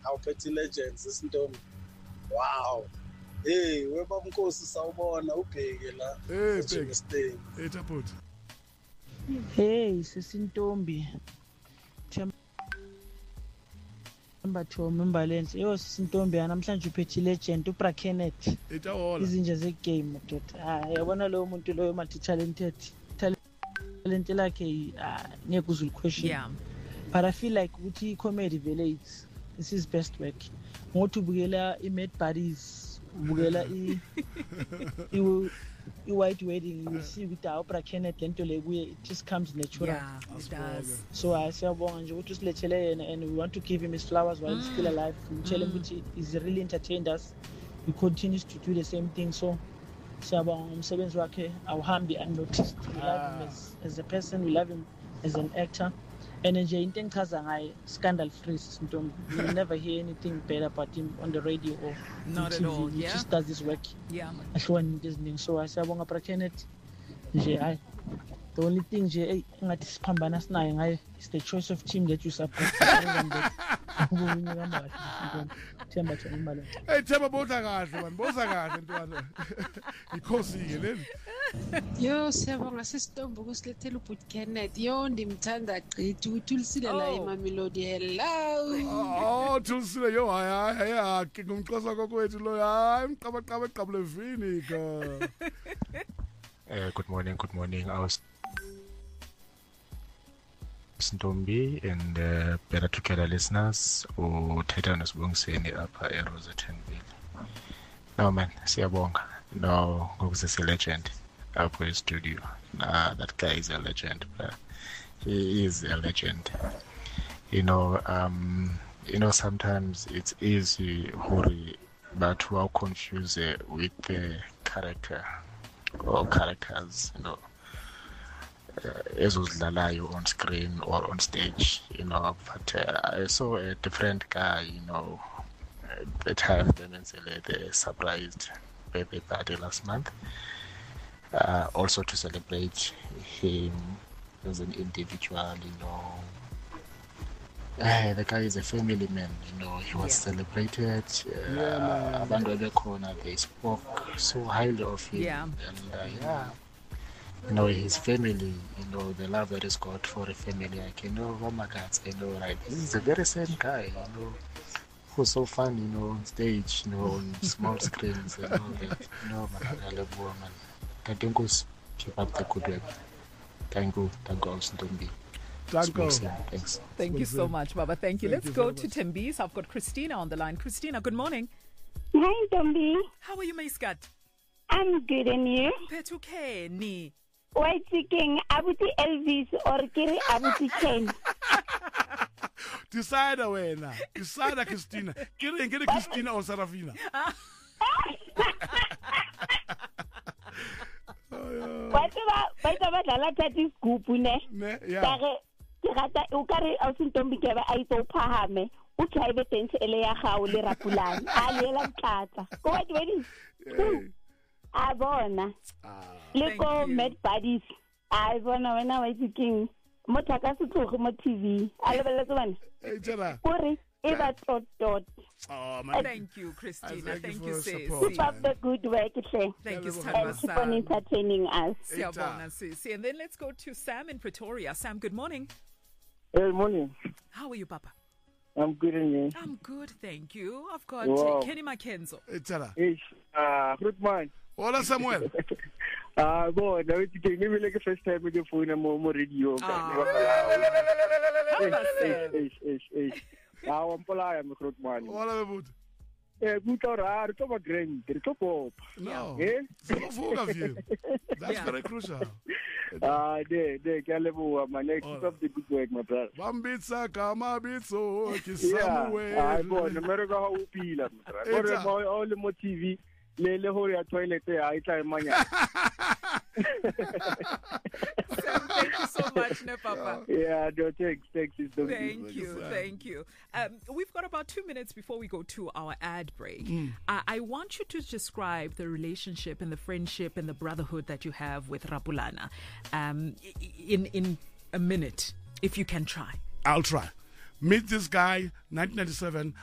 awuphethe legends isintombi. Wow. Hey, webaba Nkosi sawubona ubheke la. Bheki. Tapoti. Hey, sisintombi. Themba Lenhle. Yo sisintombi namhlanje uphethe legend uBra Kenneth. Itawola. Izinja zegame doda. Yabona lo muntu lo multi talented. Talent lakhe ngeke uzul question. Yeah. But I feel like ukuthi comedy vele it's his best work. Ngothi ubukela iMad Buddies, ubukela i-White Wedding, you see with Bra Kenneth lento le kuye it just comes natural. Yeah, it does. So siyabonga nje ukuthi usilethele yena and we want to give him his flowers while he's still alive. Tell him ukuthi he's really entertained us. He continues to do the same thing. So siyabonga umsebenzi wakhe awuhambi unnoticed. We love him as a person, we love him as an actor. And nje into engichaza ngaye scandal free sintombi. You will never hear anything bad about him on the radio or not on at TV. all. He Yeah. just does his work. Yeah. Ahlukani into eziningi. So siyabonga Bra Kenneth. Nje hayi. The only thing nje engathi siphambana sinayo ngaye is the choice of team that you support. Themba Themba. Hey Themba boza kahle man, boza kahle ntwana. Ikhosi ke leli. Yo siyabonga sisintombi ukusilethela uBra Kenneth. Yo ndimthanda gqithi uthulisile la eMamelodi. Hello. Thulisile yo hayi ke ngumxhosa kokwethu lo hayi mqabaqaba eqabule vini ka. Good morning. I was Sintombi and better together listeners uthetha nosibongiseni apha eRosettenville. No man, siyabonga. No, ngokusese legend apha e-studio. That guy is a legend, but he is a legend. Sometimes it's easy but who are confused with the character or characters, ezozidlalayo on screen or on stage, but I saw a different guy, the time they surprised birthday party last month, also to celebrate him as an individual, the guy is a family man, he was celebrated, they spoke so highly of him, and his family, the love that he's got for a family, right? He's a very same guy, who's so fun, on stage, on small screens and all that, I love woman. Thank you, keep up the good work. Thank you, Sintombi. Thanks. Thank you so much, Baba. Thank you. Let's go to Tembis. I've got Christina on the line. Christina, good morning. Hi, Tombi. How are you, my scat? I'm good, and you? Petuke ni. White King, Abuti Elvis, or Kiri Abuti Ken. Decide, Christina. Kiri Christina or Sarafina. What about the latter scoop, ne? Yeah. Ukari Sintombi gave I so pahame. Ukai tense elea how le rapulani. Alela kata. Go ahead, Abona. Leko Mad Buddies. Abona when I was thinking. Motaka sutu mo TV. Alebele one. Hey, Jana. Kuri eba tot. Oh, man. Thank you, Christina. Thank you, sis. Keep up the good work, Thank you, and keep on entertaining us. And then let's go to Sam in Pretoria. Sam, good morning. Good morning. How are you, Papa? I'm good, and you? I'm good, thank you. I've got Kenny Makenzo. Grootman. Hola, Samuel. Boy, now it's give me like a first time with your phone and more radio. I'm polite, Grootman. What about? Good or hard, to a grand, to pop. No, that's very crucial. They Galabu, my next of the good work, my brother. Bambitsa, Kama Bitso, Samuel. I bought America, how we feel. All the more TV. Lele horia toilet I try money. Thank you so much, ne Papa. Yeah, no, thanks. Thank you. We've got about 2 minutes before we go to our ad break. I want you to describe the relationship and the friendship and the brotherhood that you have with Rapulana in a minute, if you can try. I'll try. Meet this guy, 1997.